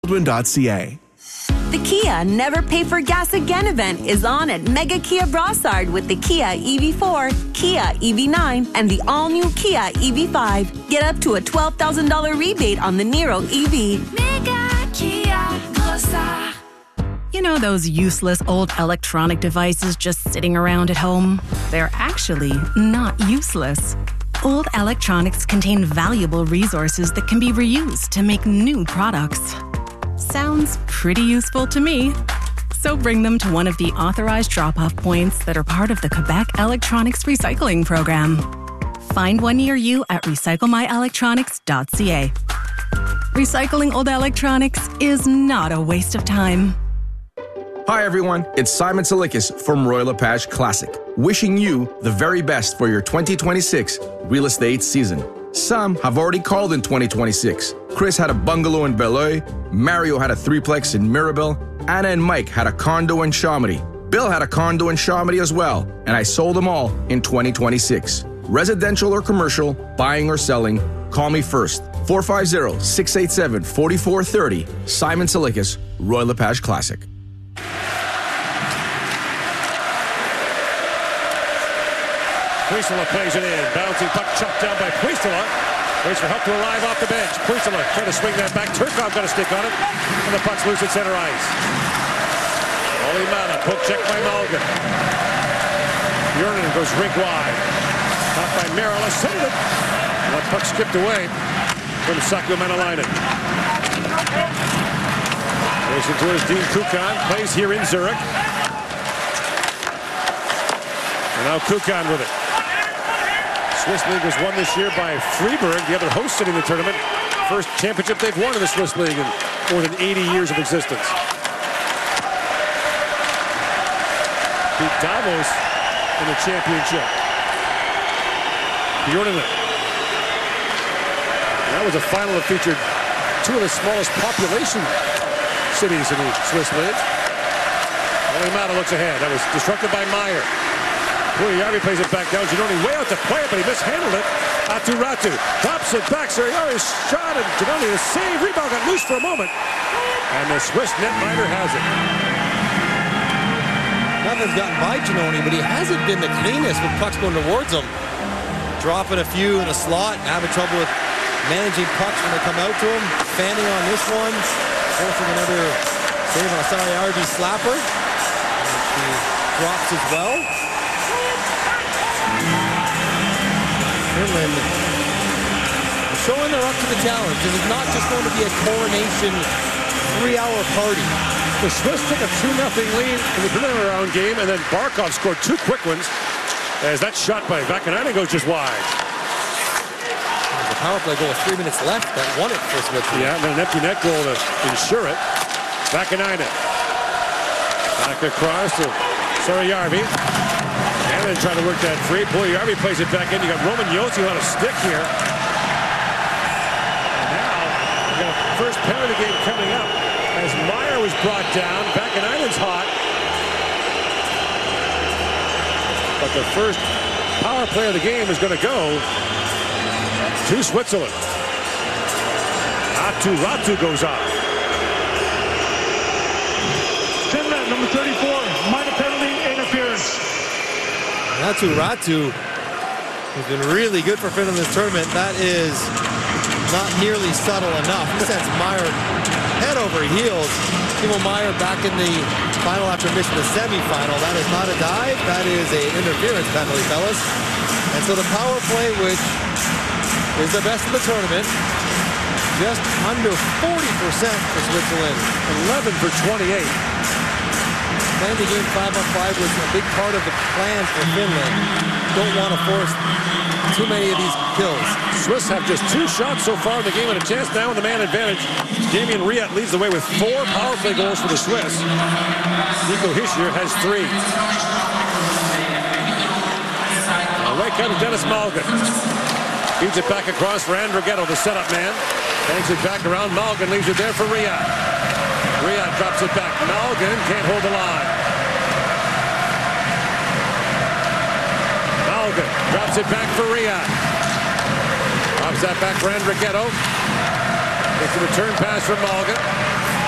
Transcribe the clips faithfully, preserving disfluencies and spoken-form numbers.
Baldwin dot c a. The Kia Never Pay for Gas Again event is on at Mega Kia Brossard with the Kia E V four, Kia E V nine, and the all-new Kia E V five. Get up to a twelve thousand dollars rebate on the Niro E V. Mega Kia Brossard. You know those useless old electronic devices just sitting around at home? They're actually not useless. Old electronics contain valuable resources that can be reused to make new products. Sounds pretty useful to me. So bring them to one of the authorized drop-off points that are part of the Quebec Electronics Recycling Program. Find one near you at recycle my electronics dot c a. Recycling old electronics is not a waste of time. Hi everyone, it's Simon Salikis from Royal LePage Classic, wishing you the very best for your twenty twenty-six real estate season. Some have already called in twenty twenty-six. Chris had a bungalow in Beloeil, Mario had a threeplex in Mirabel, Anna and Mike had a condo in Chamonix, Bill had a condo in Chamonix as well, and I sold them all in twenty twenty-six. Residential or commercial, buying or selling, call me first. four five zero, six eight seven, four four three zero. Simon Salikis, Royal LePage Classic. Puistola plays it in. Bouncing puck chucked down by Puistola. Waits for help to arrive off the bench. Puistola trying to swing that back. Turkov got a stick on it. And the puck's loose at center ice. Olimata, poke check by Malgin. Bjornen goes rink wide. Caught by Merrill. Send it. And that puck skipped away from Saku Manalainen. Racing towards Dean Kukan. Plays here in Zurich. And now Kukan with it. Swiss League was won this year by Freiburg, the other host sitting in the tournament. First championship they've won in the Swiss League in more than eighty years of existence. Beat Davos in the championship. Bjornen. That was a final that featured two of the smallest population cities in the Swiss League. Olimata looks ahead. That was disrupted by Meyer. Puljujarvi plays it back down. Giannoni way out to play it, but he mishandled it. Aatu Räty drops it back. Sariari's shot, and Giannoni the save. Rebound got loose for a moment. And the Swiss netminder has it. Nothing's gotten by Giannoni, but he hasn't been the cleanest with pucks going towards him. Dropping a few in the slot and having trouble with managing pucks when they come out to him. Fanning on this one. Forcing another save on a Sariardi slapper. He drops as well. Finland showing they're up to the challenge. This is not just going to be a coronation three-hour party. The Swiss took a two nothing lead in the preliminary round game, and then Barkov scored two quick ones as that shot by Vakanainen goes just wide. The power play goal with three minutes left that won it for Switzerland. Yeah, and then an empty net goal to ensure it. Vakanainen. Back across to Sariarvi. And then trying to work that free. Puljujarvi plays it back in. You got Roman Josi on a stick here. And now we got a first penalty game coming up as Meyer was brought down. Vakanainen's hot. But the first power play of the game is going to go to Switzerland. Aatu Räty goes off. Finland, number thirty-four, minor penalty, interference. Aatu Räty has been really good for Finland in this tournament. That is not nearly subtle enough. He sends Meyer head over heels. Timo Meyer back in the final after missing the semifinal. That is not a dive. That is an interference penalty, fellas. And so the power play, which is the best in the tournament, just under forty percent for Switzerland. eleven for twenty-eight. Playing the game five on five was a big part of the plan for Finland. Don't want to force too many of these kills. Swiss have just two shots so far in the game and a chance now in the man advantage. Damian Riat leads the way with four power play goals for the Swiss. Nico Hischier has three. Now right comes Dennis Malgin. Feeds it back across for Andrighetto, the setup man. Banks it back around. Malgin leaves it there for Riat. Riat drops it back. Malgin can't hold the line. Malgin drops it back for Riat. Drops that back for Andrighetto. It's a return pass from Malgin.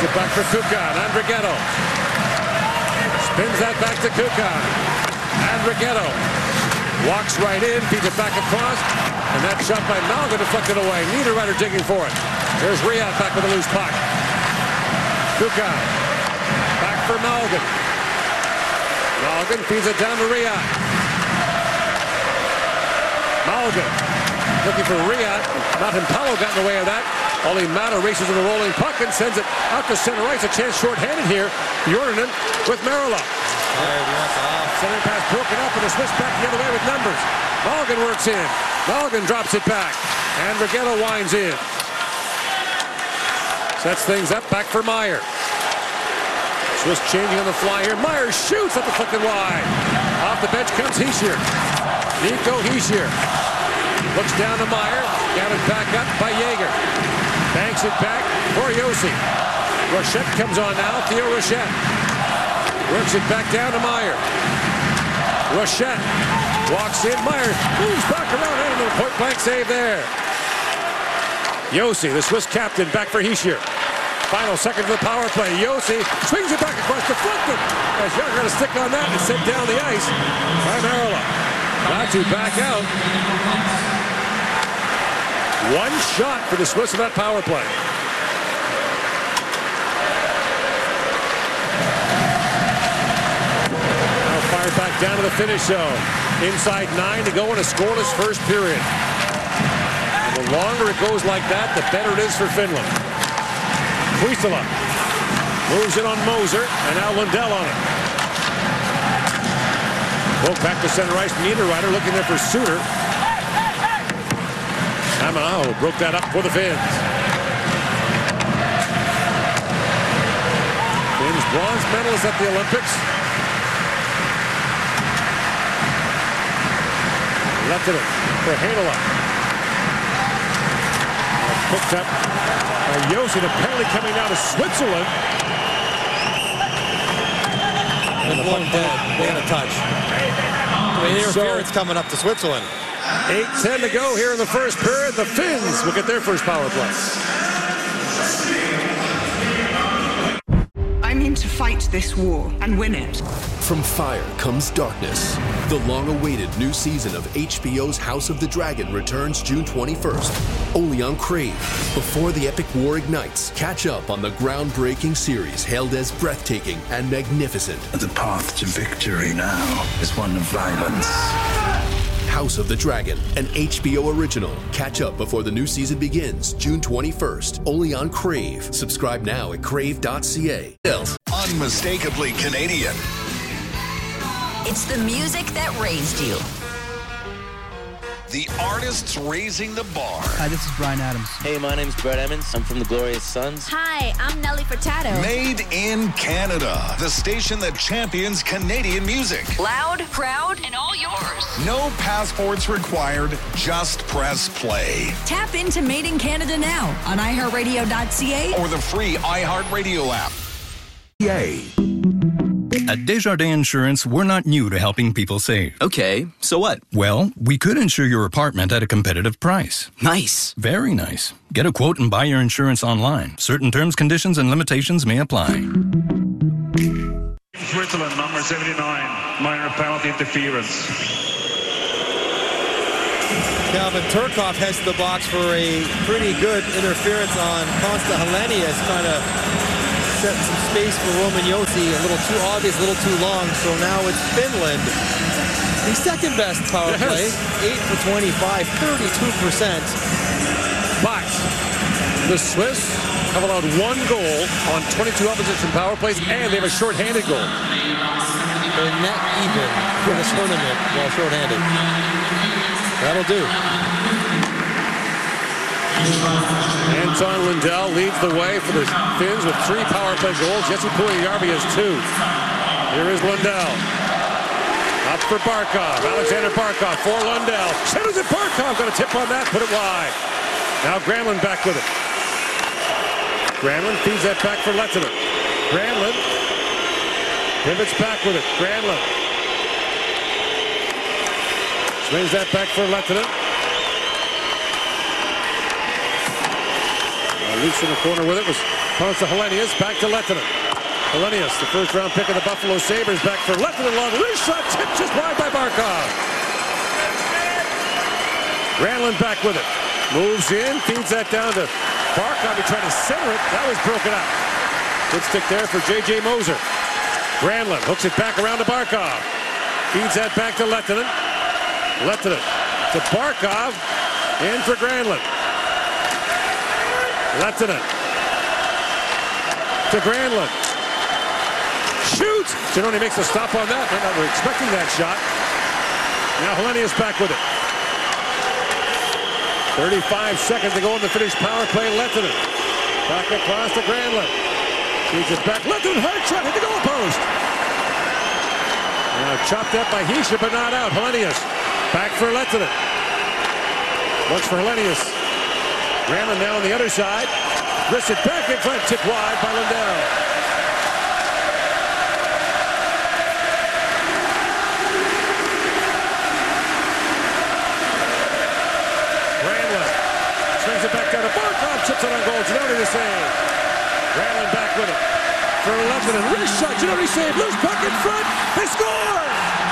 Gives it back for Kukan. Andrighetto. Spins that back to Kukan. Andrighetto. Walks right in, feeds it back across. And that shot by Malgin deflected away. Niederreiter digging for it. There's Riyad back with a loose puck. Kukan. Back for Malgin. Malgin feeds it down to Riyad. Malgin looking for Riyad. Nahtipalo got in the way of that. Olli Maatta races in the rolling puck and sends it out to center ice. A chance short-handed here. Jordan with Merila. Center pass broken up and a switch back the other way with numbers. Malgin works in. Malgin drops it back. And Andrighetto winds in. Sets things up back for Meier. Swiss changing on the fly here. Meier shoots up the fucking wide. Off the bench comes Hischier. Nico Hischier. Looks down to Meier. Got it back up by Jaeger. Banks it back for Josi. Rochette comes on now. Theo Rochette. Works it back down to Meier. Rochette walks in. Meier moves back around and a point blank save there. Josi, the Swiss captain, back for Hischier. Final second of the power play. Josi swings it back across, deflected. As Jaeger got a stick on that and sent down the ice by Merila. Got to back out. One shot for the Swiss in that power play. Now fired back down to the finish zone. Inside nine to go in a scoreless first period. And the longer it goes like that, the better it is for Finland. Huitala moves it on Moser, and now Lundell on it. Well, back to center ice. Niederreiter looking there for Suter. Amanao broke that up for the Finns. Finns bronze medalist at the Olympics. Lehtinen for Heinola. Picked up by Josi. The penalty coming down to Switzerland. And the puck dead. They had a touch. The interference so, coming up to Switzerland. eight ten to go here in the first period. The Finns will get their first power play. I'm in to fight this war and win it. From fire comes darkness. The long-awaited new season of H B O's House of the Dragon returns June twenty-first, only on Crave. Before the epic war ignites, catch up on the groundbreaking series hailed as breathtaking and magnificent. The path to victory now is one of violence. House of the Dragon, an H B O original. Catch up before the new season begins, June twenty-first, only on Crave. Subscribe now at crave dot c a. Unmistakably Canadian. It's the music that raised you. The artists raising the bar. Hi, this is Bryan Adams. Hey, my name's Brett Emmons. I'm from the Glorious Sons. Hi, I'm Nelly Furtado. Made in Canada. The station that champions Canadian music. Loud, proud, and all yours. No passports required. Just press play. Tap into Made in Canada now on i heart radio dot c a or the free iHeartRadio app. Yay. At Desjardins Insurance, we're not new to helping people save. Okay, so what? Well, we could insure your apartment at a competitive price. Nice. Very nice. Get a quote and buy your insurance online. Certain terms, conditions, and limitations may apply. Switzerland, number seventy-nine, minor penalty interference. Calvin Turcoff heads to the box for a pretty good interference on Konsta Helenius, trying to set some space for Roman Josi. A little too obvious, a little too long. So now it's Finland. The second best power yes. play. eight for twenty-five, thirty-two percent. But the Swiss have allowed one goal on twenty-two opposition power plays, and they have a shorthanded goal. They're net even for the tournament while shorthanded. That'll do. Anton Lundell leads the way for the Finns with three power play goals. Jesse Puljujärvi has two. Here is Lundell. Up for Barkov. Alexander Barkov for Lundell. Centers it. Barkov got a tip on that. Put it wide. Now Granlund back with it. Granlund feeds that back for Lehtinen. Granlund pivots back with it. Granlund swings that back for Lehtinen. Leafs in the corner with it. Was punts to Helenius. Back to Lehtinen. Helenius, the first round pick of the Buffalo Sabres. Back for Lehtinen. Long wrist shot. Tipped just wide by Barkov. Granlund back with it. Moves in. Feeds that down to Barkov. He tried to center it. That was broken up. Good stick there for J J Moser. Granlund hooks it back around to Barkov. Feeds that back to Lehtinen. Lehtinen to Barkov. In for Granlund. Lehtinen to Granlund. Shoots! Giannone makes a stop on that. Might not were expecting that shot. Now Helenius back with it. thirty-five seconds to go in the Finnish power play. Lehtinen back across to Granlund. Feeds it back. Lehtinen, hard shot, hit the goalpost. Now chopped up by Hischier, but not out. Helenius back for Lehtinen. Looks for Helenius. Granlund now on the other side. Wrists it back in front, tipped wide by Lundell. Granlund swings it back down to Barkov, chips it on goal. Giannone to save. Granlund back with it. For Lehtinen, wrist shot, Giannone save, loose puck in front, they score!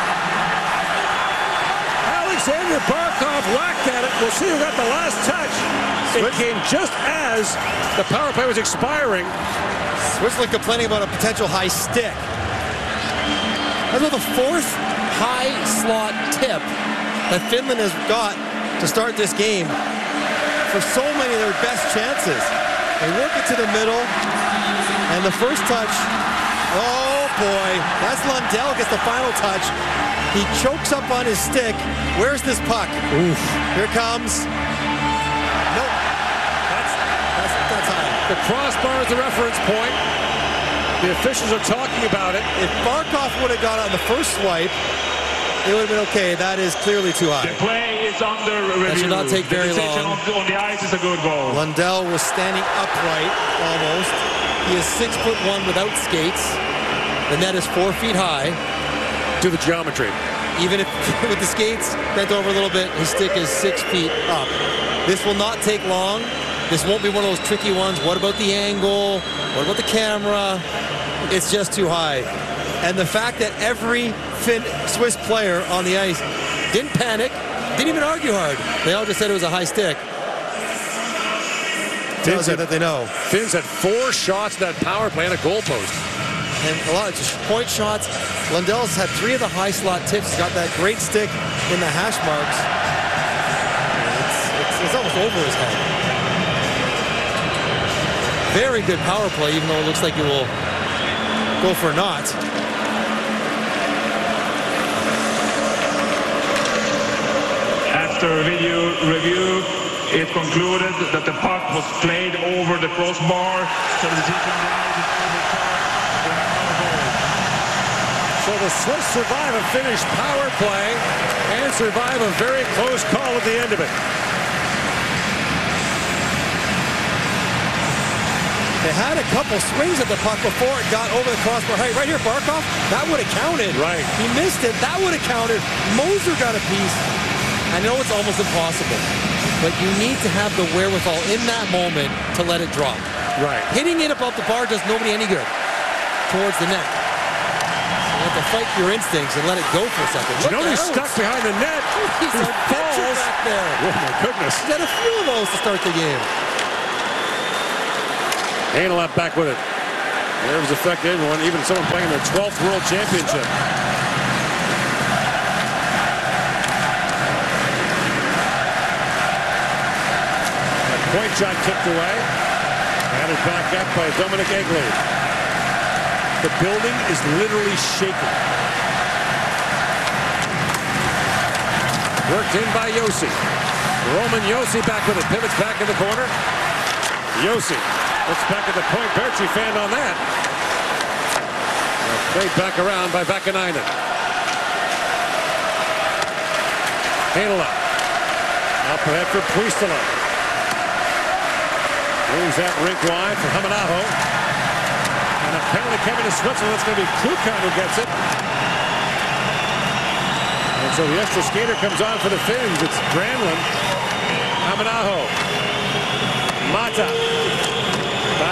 Alexander Barkov whacked at it. We'll see who got the last touch. It came just as the power play was expiring. Switzerland complaining about a potential high stick. That's about the fourth high slot tip that Finland has got to start this game for so many of their best chances. They work it to the middle, and the first touch, oh boy, that's Lundell gets the final touch. He chokes up on his stick. Where's this puck? Oof. Here comes. Nope. That's, that's, that's high. The crossbar is the reference point. The officials are talking about it. If Barkov would have got on the first swipe, it would have been okay. That is clearly too high. The play is under review. That should not take very long. On, on the ice is a good goal. Lundell was standing upright almost. He is six foot one without skates. The net is four feet high. Do the geometry. Even if with the skates bent over a little bit, his stick is six feet up. This will not take long. This won't be one of those tricky ones. What about the angle? What about the camera? It's just too high. And the fact that every Finn Swiss player on the ice didn't panic, didn't even argue hard. They all just said it was a high stick. Tells you that they know. Finns had four shots in that power play and a goalpost. And a lot of just point shots. Lundell's had three of the high slot tips. He's got that great stick in the hash marks. It's, it's, it's almost over his head. Very good power play, even though it looks like it will go for a knot. After video review, it concluded that the puck was played over the crossbar. So the So the Swiss survive a Finnish power play and survive a very close call at the end of it. They had a couple swings at the puck before it got over the crossbar. Hey, right here, Barkov, that would have counted. Right. He missed it. That would have counted. Moser got a piece. I know it's almost impossible, but you need to have the wherewithal in that moment to let it drop. Right. Hitting it above the bar does nobody any good towards the net. You have to fight your instincts and let it go for a second. Giannone's stuck behind the net. He's He a falls back there. Oh my goodness. He's had a few of those to start the game. Hainalap back with it. Nerves affect everyone, even someone playing their twelfth World Championship. A point shot kicked away. And it back up by Dominic Egley. The building is literally shaking. Worked in by Josi. Roman Josi back with it. Pivots back in the corner. Josi looks back at the point. Berchi fanned on that. Played back around by Vakanainen. Hainalap. Up ahead for Puistila. Moves that rink wide for Hamanaho. And a penalty coming to Switzerland. It's going to be Kukan who gets it. And so the extra skater comes on for the Finns. It's Granlund. Hamanaho. Mata.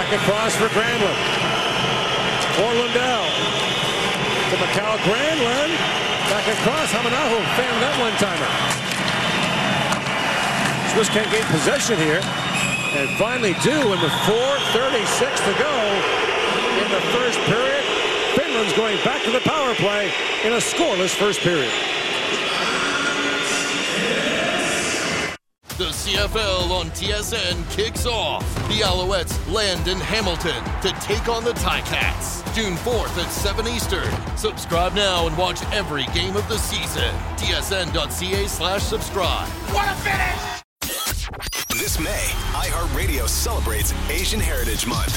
Back across for Granlund. For Lundell. To Macau. Granlund. Back across. Hamanaho found that one-timer. Swiss can't gain possession here. And finally do, and with four thirty-six to go in the first period, Finland's going back to the power play in a scoreless first period. The C F L on T S N kicks off. The Alouettes land in Hamilton to take on the Ticats. June fourth at seven Eastern. Subscribe now and watch every game of the season. T S N dot C A slash subscribe. What a finish! This May, iHeartRadio celebrates Asian Heritage Month.